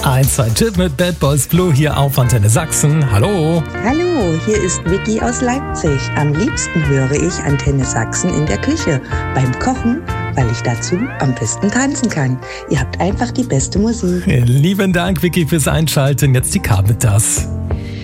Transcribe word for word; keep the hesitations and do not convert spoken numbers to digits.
eins, zwei Tipp mit Bad Boys Blue hier auf Antenne Sachsen. Hallo. Hallo, hier ist Vicky aus Leipzig. Am liebsten höre ich Antenne Sachsen in der Küche beim Kochen, weil ich dazu am besten tanzen kann. Ihr habt einfach die beste Musik. Lieben Dank, Vicky, fürs Einschalten. Jetzt die K mit das.